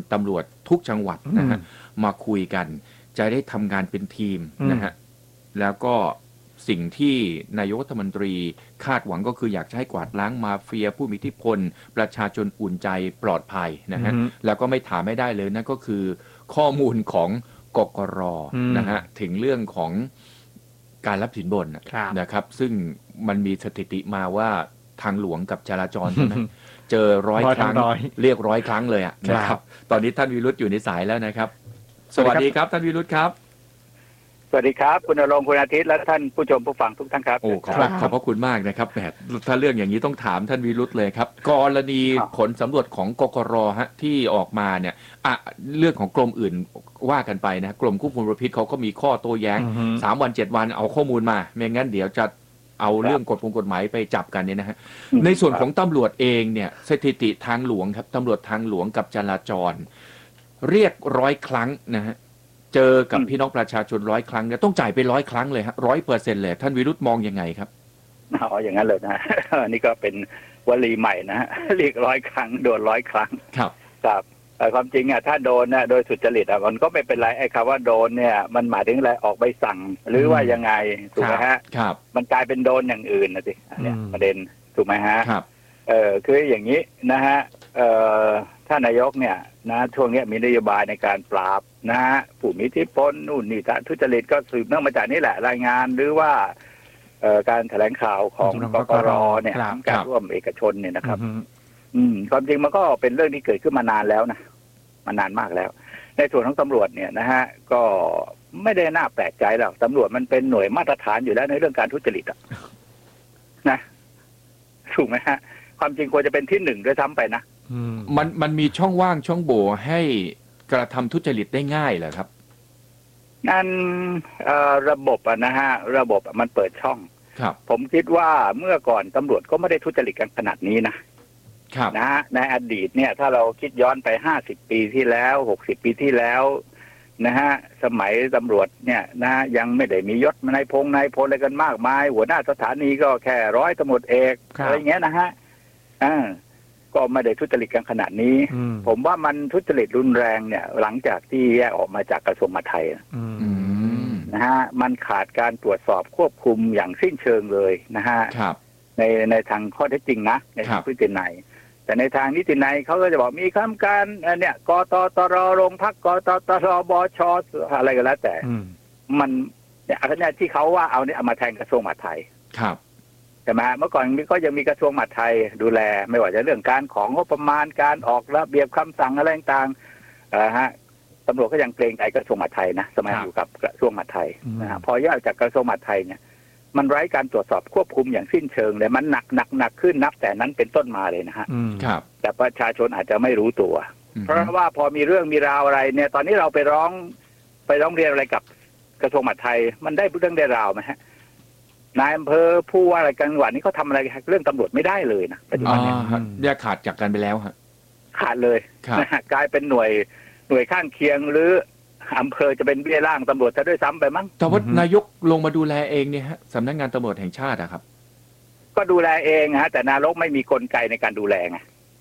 ตำรวจทุกจังหวัดนะฮะมาคุยกันจะได้ทำงานเป็นทีมนะฮะแล้วก็สิ่งที่นายกรัฐมนตรีคาดหวังก็คืออยากจะให้กวาดล้างมาเฟียผู้มีอิทธิพลประชาชนอุ่นใจปลอดภัยนะฮะแล้วก็ไม่ถามไม่ได้เลยนั่นก็คือข้อมูลของกกร.นะฮะถึงเรื่องของการรับสินบนนะครับซึ่งมันมีสถิติมาว่าทางหลวงกับจราจรใช่ไหมเจอ100 ครั้งเรียก100 ครั้งเลยนะครับตอนนี้ท่านวิรุธอยู่ในสายแล้วนะครับสวัสดีครับท่านวิรุธครับสวัสดีครับคุณณรงค์คุณอาทิตย์และท่านผู้ชมผู้ฟังทุกท่านครับโอ้ขอบพระคุณมากนะครับแหมถ้าเรื่องอย่างนี้ต้องถามท่านวิรุธเลยครับกรณีผลสำรวจของกกร.ฮะที่ออกมาเนี่ยเรื่องของกรมอื่นว่ากันไปนะกรมควบคุมมลพิษเขาก็มีข้อโต้แย้ง3 วัน 7 วันเอาข้อมูลมาไม่งั้นเดี๋ยวจะเอาเรื่องกฎหมายไปจับกันเนี่ยนะฮะในส่วนของตำรวจเองเนี่ยสถิติทางหลวงครับตำรวจทางหลวงกับจราจรเรียก100 ครั้งนะฮะเจอกับพี่น้องประชาชน100 ครั้งเนี่ยต้องจ่ายไป100 ครั้งเลยฮะ100%เลยท่านวิรุธมองยังไงครับอย่างนั้นเลยนะนี่ก็เป็นวลีใหม่นะฮะเรียก100 ครั้งโดน100 ครั้งครับครับแต่ความจริงถ้าโดนโดยสุจริตมันก็ไม่เป็นไรไอ้คำว่าโดนเนี่ยมันหมายถึงอะไรออกใบสั่งหรือว่ายังไงถูกไหมฮะครับมันกลายเป็นโดนอย่างอื่นนะสิเนี่ยประเด็นถูกไหมฮะครับคืออย่างนี้นะฮะท่านนายกเนี่ยนะช่วงนี้มีนโยบายในการปราบนะฮะผู้มีอิทธิพลนู่นนี่ทุจริตก็สืบเนื่องมาจากนี่แหละรายงานหรือว่าการแถลงข่าวของกกร.เนี่ยการร่วมเอกชนเนี่ยนะครับความจริงมันก็เป็นเรื่องที่เกิดขึ้นมานานแล้วนะมานานมากแล้วในส่วนของตำรวจเนี่ยนะฮะก็ไม่ได้น่าแปลกใจหรอกตำรวจมันเป็นหน่วยมาตรฐานอยู่แล้วในเรื่องการทุจริตนะถูกไหมฮะความจริงควรจะเป็นที่1ด้วยซ้ำไปนะมันมีช่องว่างช่องโหว่ให้กระทำทุจริตได้ง่ายเหรอครับนั่นระบบนะฮะระบบมันเปิดช่องครับผมคิดว่าเมื่อก่อนตำรวจก็ไม่ได้ทุจริตกันขนาดนี้นะครับนะฮะในอดีตเนี่ยถ้าเราคิดย้อนไป50 ปีที่แล้ว60 ปีที่แล้วนะฮะสมัยตำรวจเนี่ยนะยังไม่ได้มียศนายพลอะไรกันมากมายหัวหน้าสถานีก็แค่ร้อยตำรวจเอกอะไรเงี้ยนะฮะก็ไม่ได้ทุจริตกันขนาดนี้ผมว่ามันทุจริตรุนแรงเนี่ยหลังจากที่แยกออกมาจากกระทรวงมหาดไทยนะฮะมันขาดการตรวจสอบควบคุมอย่างสิ้นเชิงเลยนะฮะในทางข้อเท็จจริงนะในทางพฤตินัยแต่ในทางนิตินัยเขาก็จะบอกมีคำการเนี่ยกตตรโรงพักกตตรบชอะไรก็แล้วแต่มันเนี่ยอันนี้ที่เขาว่าเอาเนี่ยเอามาแทนกระทรวงมหาดไทยครับใช่ไหมเมื่อก่อนก็ยังมีกระทรวงมหาดไทยดูแลไม่ว่าจะเรื่องการของงบประมาณการออกระเบียบคำสั่งอะไรต่างๆฮะตำรวจก็ยังเกรงใจกระทรวงมหาดไทยนะสมัยอยู่กับกระทรวงมหาดไทยนะฮะพอแยกจากกระทรวงมหาดไทยเนี่ยมันไร้การตรวจสอบควบคุมอย่างสิ้นเชิงเลยมันหนักขึ้นนับแต่นั้นเป็นต้นมาเลยนะฮะแต่ประชาชนอาจจะไม่รู้ตัวเพราะว่าพอมีเรื่องมีราวอะไรเนี่ยตอนนี้เราไปร้องเรียนอะไรกับกระทรวงมหาดไทยมันได้เรื่องได้ราวไหมฮะนายอำเภอผู้ว่าอะไรจังหวัดนี้เขาทำอะไรเรื่องตำรวจไม่ได้เลยนะปัจจุบันเนี่ยขาดจากกันไปแล้วฮะขาดเลยนะฮะกลายเป็นหน่วยข้างเคียงหรืออำเภอจะเป็นเบี้ยล่างตำรวจจะด้วยซ้ำไปมั้งแต่ว่านายกลงมาดูแลเองเนี่ยฮะสำนักงานตำรวจแห่งชาติอะครับก็ดูแลเองฮะแต่นายกไม่มีกลไกในการดูแลไง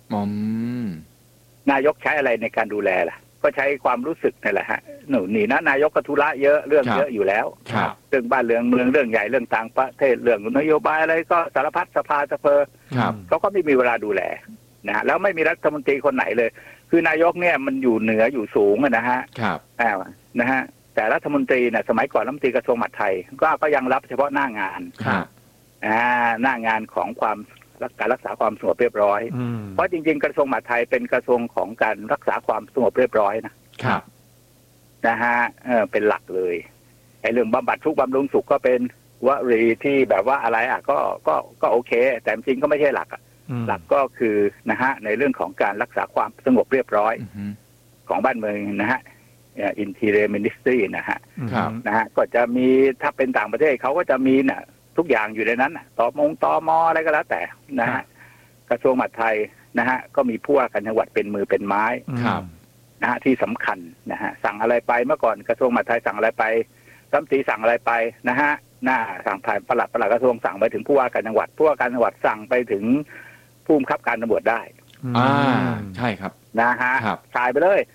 นายกใช้อะไรในการดูแลล่ะก็ใช้ความรู้สึกนี่แหละฮะนี่นะนายกก็ธุระเยอะเรื่องเยอะอยู่แล้วเรื่องบ้านเรื่องเมืองเรื่องใหญ่เรื่องต่างประเทศเรื่องนโยบายอะไรก็สารพัดสภาสภาเขาก็ไม่มีเวลาดูแลนะแล้วไม่มีรัฐมนตรีคนไหนเลยคือนายกเนี่ยมันอยู่เหนืออยู่สูงนะฮะนะฮะแต่รัฐมนตรีเนี่ยสมัยก่อนรัฐมนตรีกระทรวงมหาดไทยก็ยังรับเฉพาะหน้างานหน้างานของการรักษาความสงบเรียบร้อยเพราะจริงๆกระทรวงมหาดไทยเป็นกระทรวงของการรักษาความสงบเรียบร้อยนะครับนะฮะเป็นหลักเลยไอ้เรื่องบำบัดทุกข์บำรุงสุขก็เป็นวลีที่แบบว่าอะไรก็โอเคแต่จริงก็ไม่ใช่หลักหลักก็คือนะฮะในเรื่องของการรักษาความสงบเรียบร้อยของบ้านเมืองนะฮะInterior Ministry นะฮะก็จะมีถ้าเป็นต่างประเทศเขาก็จะมีน่ะทุกอย่างอยู่ในนั้นตมอะไรก็แล้วแต่นะฮะกระทรวงมหาดไทยนะฮะก็มีผู้ว่าการจังหวัดเป็นมือเป็นไม้นะฮะที่สำคัญนะฮะสั่งอะไรไปเมื่อก่อนกระทรวงมหาดไทยสั่งอะไรไปรัฐมนตรีสั่งอะไรไปนะฮะสั่งผ่านปลัดกระทรวงสั่งไปถึงผู้ว่าการจังหวัดผู้ว่าการจังหวัดสั่งไปถึงผู้บังคับการตำรวจได้ใช่ครับนะฮะถ่ายไปเลย